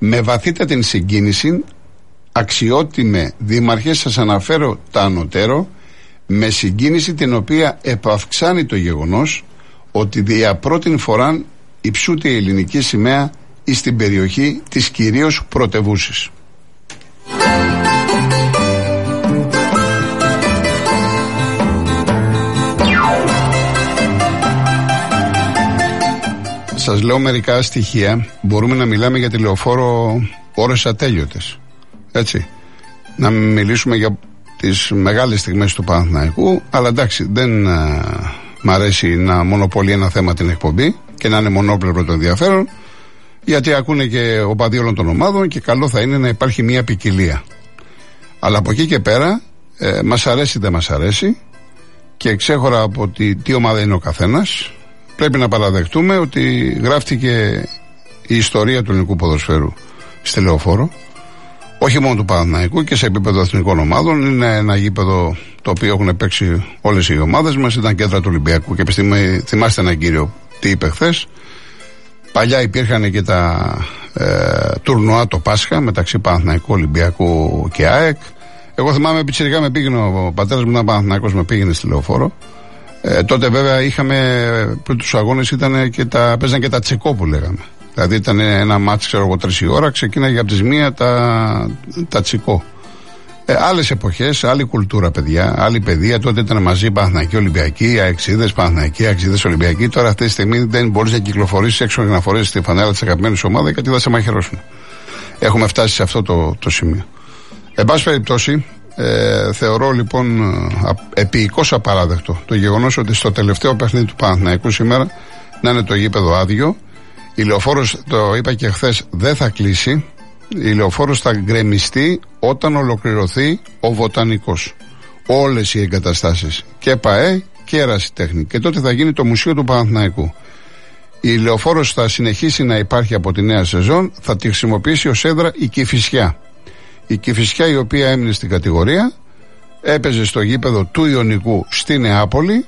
Με βαθύτατη συγκίνηση, αξιότιμε δήμαρχε, σας αναφέρω τα ανωτέρω, με συγκίνηση την οποία επαυξάνει το γεγονός ότι για πρώτη φορά υψούται η ελληνική σημαία στην περιοχή της κυρίως πρωτευούσης. Σας λέω μερικά στοιχεία. Μπορούμε να μιλάμε για τη λεωφόρο ώρες ατέλειωτες. Έτσι. Να μιλήσουμε για τις μεγάλες στιγμές του Παναθηναϊκού. Αλλά εντάξει, δεν μ' αρέσει να μονοπολεί ένα θέμα την εκπομπή και να είναι μονόπλευρο το ενδιαφέρον. Γιατί ακούνε και οπαδοί όλων των ομάδων και καλό θα είναι να υπάρχει μια ποικιλία. Αλλά από εκεί και πέρα, μας αρέσει δεν μας αρέσει, και ξέχωρα από τι ομάδα είναι ο καθένας, πρέπει να παραδεχτούμε ότι γράφτηκε η ιστορία του ελληνικού ποδοσφαίρου στη Λεωφόρο, όχι μόνο του Παναθηναϊκού, και σε επίπεδο εθνικών ομάδων. Είναι ένα γήπεδο το οποίο έχουν παίξει όλες οι ομάδες μας, ήταν κέντρα του Ολυμπιακού. Και θυμάστε έναν κύριο τι είπε χθες. Παλιά υπήρχαν και τα τουρνουά το Πάσχα μεταξύ Παναθηναϊκού, Ολυμπιακού και ΑΕΚ. Εγώ θυμάμαι πιτσιρικά με πήγαινε ο πατέρας μου, ήταν Παναθηναϊκός, με πήγαινε στη Λεωφόρο. Τότε βέβαια είχαμε πριν τους αγώνες παίζαν και τα τσικό που λέγαμε. Δηλαδή ήταν ένα μάτς, ξέρω εγώ, 3 η ώρα, ξεκίναγε από τις 1 τα τσικό. Άλλες εποχές, άλλη κουλτούρα, παιδιά, άλλη παιδεία. Τότε ήταν μαζί Παναθηναϊκοί, Ολυμπιακοί, Αεξίδες, Παναθηναϊκοί, Αεξίδες, Ολυμπιακοί. Τώρα αυτή τη στιγμή δεν μπορείς να κυκλοφορήσεις έξω και να φορέσεις τη φανέλα της αγαπημένης ομάδας, γιατί θα σε μαχαιρώσουν. Έχουμε φτάσει σε αυτό το σημείο. Εν πάση περιπτώσει, θεωρώ λοιπόν επίοικος απαράδεκτο το γεγονός ότι στο τελευταίο παιχνίδι του Παναθηναϊκού σήμερα να είναι το γήπεδο άδειο. Η Λεωφόρος, το είπα και χθες, δεν θα κλείσει. Η Λεωφόρος θα γκρεμιστεί όταν ολοκληρωθεί ο Βοτανικός. Όλες οι εγκαταστάσεις, και ΠΑΕ και ερασιτέχνη. Και τότε θα γίνει το Μουσείο του Παναθηναϊκού. Η Λεωφόρος θα συνεχίσει να υπάρχει από τη νέα σεζόν, θα τη χρησιμοποιήσει ως έδρα η Κηφισιά. Η Κηφισιά, η οποία έμεινε στην κατηγορία, έπαιζε στο γήπεδο του Ιωνικού στη Νεάπολη.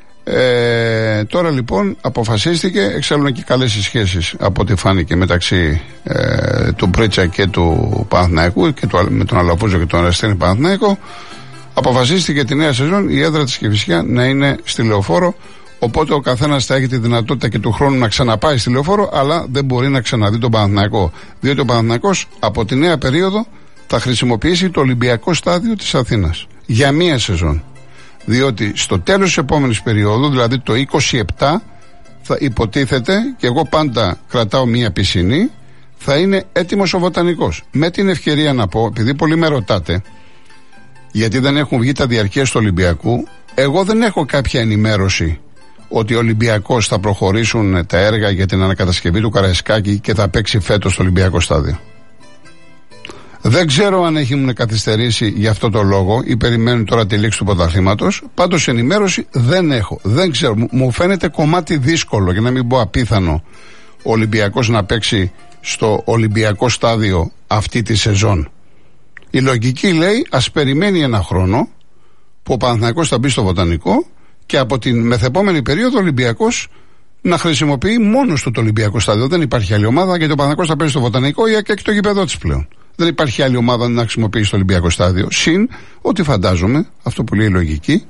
Τώρα λοιπόν αποφασίστηκε, εξάλλου και καλές οι σχέσεις από ό,τι φάνηκε μεταξύ του Πρίτσα και του Παναθηναϊκού και με τον Αλαφούζο και τον Αρεστίνη Παναθηναϊκό. Αποφασίστηκε τη νέα σεζόν η έδρα της Κηφισιά να είναι στη Λεωφόρο, οπότε ο καθένας θα έχει τη δυνατότητα και του χρόνου να ξαναπάει στη Λεωφόρο, αλλά δεν μπορεί να ξαναδεί τον Παναθηναϊκό, διότι ο Παναθηναϊκός από τη νέα περίοδο θα χρησιμοποιήσει το Ολυμπιακό Στάδιο της Αθήνας για μία σεζόν. Διότι στο τέλος της επόμενης περίοδου, δηλαδή το 27, θα υποτίθεται, και εγώ πάντα κρατάω μία πισινή, θα είναι έτοιμος ο Βοτανικός. Με την ευκαιρία να πω, επειδή πολλοί με ρωτάτε, γιατί δεν έχουν βγει τα διαρκείας του Ολυμπιακού, εγώ δεν έχω κάποια ενημέρωση ότι ο Ολυμπιακός θα προχωρήσουν τα έργα για την ανακατασκευή του Καραϊσκάκη και θα παίξει φέτος στο Ολυμπιακό Στάδιο. Δεν ξέρω αν έχουν καθυστερήσει γι' αυτό το λόγο ή περιμένουν τώρα τη λήξη του πρωταθλήματος. Πάντως ενημέρωση δεν έχω. Δεν ξέρω. Μου φαίνεται κομμάτι δύσκολο, για να μην πω απίθανο, ο Ολυμπιακός να παίξει στο Ολυμπιακό Στάδιο αυτή τη σεζόν. Η λογική λέει ας περιμένει ένα χρόνο που ο Παναθηναϊκός θα μπει στο Βοτανικό και από την μεθεπόμενη περίοδο ο Ολυμπιακός να χρησιμοποιεί μόνος του το Ολυμπιακό Στάδιο. Δεν υπάρχει άλλη ομάδα, γιατί ο Παναθηναϊκός θα παίζει στο Βοτανικό ή και το γήπεδό της πλέον. Δεν υπάρχει άλλη ομάδα να χρησιμοποιήσει το Ολυμπιακό Στάδιο. Συν ότι φαντάζομαι, αυτό που λέει η λογική,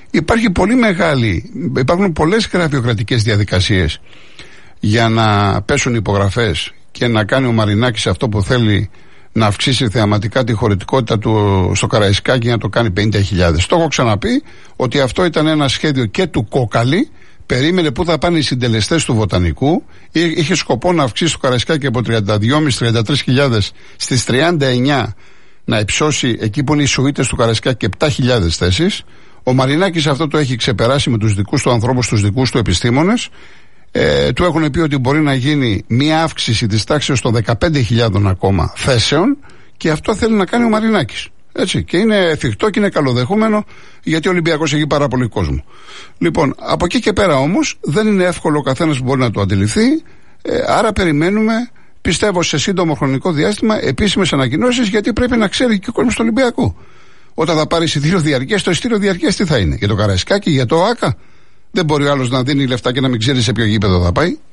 υπάρχουν πολλές γραφειοκρατικές διαδικασίες για να πέσουν υπογραφές και να κάνει ο Μαρινάκης αυτό που θέλει, να αυξήσει θεαματικά τη χωρητικότητα του στο Καραϊσκάκι, να το κάνει 50.000. Το έχω ξαναπεί ότι αυτό ήταν ένα σχέδιο και του Κόκαλη. Περίμενε πού θα πάνε οι συντελεστές του Βοτανικού. Είχε σκοπό να αυξήσει το Καραϊσκάκι από 32.000-33.000 στις 39, να υψώσει εκεί που είναι οι σουίτες του Καραϊσκάκι και 7.000 θέσεις. Ο Μαρινάκης αυτό το έχει ξεπεράσει με τους δικούς του ανθρώπους, τους δικούς του επιστήμονες. Του έχουν πει ότι μπορεί να γίνει μια αύξηση της τάξης των 15.000 ακόμα θέσεων, και αυτό θέλει να κάνει ο Μαρινάκης. Έτσι, και είναι εφικτό και είναι καλοδεχούμενο, γιατί ο Ολυμπιακός έχει πάρα πολύ κόσμο. Λοιπόν, από εκεί και πέρα όμως δεν είναι εύκολο ο καθένας που μπορεί να το αντιληφθεί. Άρα περιμένουμε, πιστεύω, σε σύντομο χρονικό διάστημα επίσημες ανακοινώσεις, γιατί πρέπει να ξέρει και ο κόσμος του Ολυμπιακού. Όταν θα πάρει εισιτήριο διαρκείας, το εισιτήριο διαρκείας τι θα είναι? Για το Καραϊσκάκι, για το ΆΚΑ? Δεν μπορεί ο άλλος να δίνει λεφτά και να μην ξέρει σε ποιο γήπεδο θα πάει.